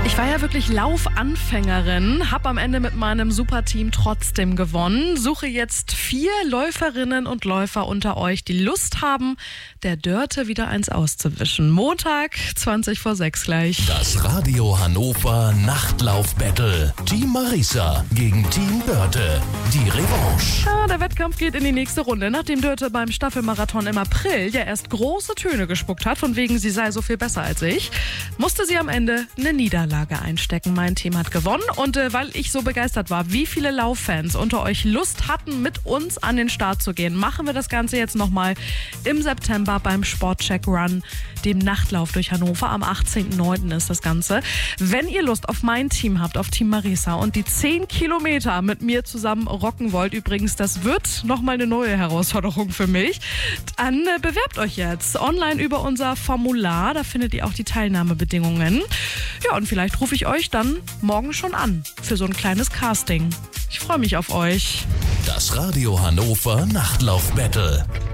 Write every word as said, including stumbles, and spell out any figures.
Ich war ja wirklich Laufanfängerin, habe am Ende mit meinem Superteam trotzdem gewonnen. Suche jetzt vier Läuferinnen und Läufer unter euch, die Lust haben, der Dörte wieder eins auszuwischen. Montag, zwanzig vor sechs gleich. Das Radio Hannover Nachtlauf-Battle. Team Marisa gegen Team Dörte. Die Revanche. Ja, der Wettkampf geht in die nächste Runde. Nachdem Dörte beim Staffelmarathon im April ja erst große Töne gespuckt hat, von wegen sie sei so viel besser als ich, musste sie am Ende eine Niederlage einstecken. Mein Team hat gewonnen und äh, weil ich so begeistert war, wie viele Lauffans unter euch Lust hatten, mit uns an den Start zu gehen, machen wir das Ganze jetzt nochmal im September beim Sportcheck Run, dem Nachtlauf durch Hannover. Am achtzehnten neunten ist das Ganze. Wenn ihr Lust auf mein Team habt, auf Team Marisa und die zehn Kilometer mit mir zusammen rocken wollt, übrigens, das wird nochmal eine neue Herausforderung für mich, dann äh, bewerbt euch jetzt online über unser Formular. Da findet ihr auch die Teilnahmebedingungen. Ja, und vielleicht rufe ich euch dann morgen schon an für so ein kleines Casting. Ich freue mich auf euch. Das Radio Hannover Nachtlauf-Battle.